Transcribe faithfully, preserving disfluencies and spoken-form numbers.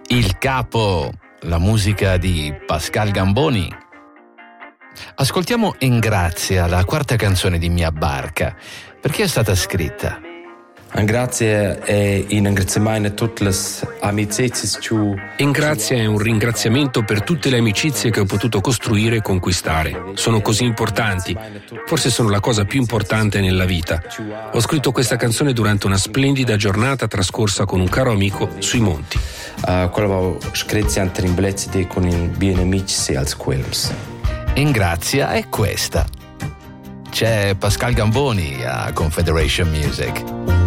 Il Capo, la musica di Pascal Gamboni. Ascoltiamo Engrazia, la quarta canzone di Mia Barca. Perché è stata scritta? Engrazia è un ringraziamento a tutte le amicizie che... Engrazia è un ringraziamento per tutte le amicizie che ho potuto costruire e conquistare. Sono così importanti, forse sono la cosa più importante nella vita. Ho scritto questa canzone durante una splendida giornata trascorsa con un caro amico sui monti. Uh, quella ho scritto anche in blezzi con i miei amici als quells. Engrazia è questa. C'è Pascal Gamboni a Confederation Music.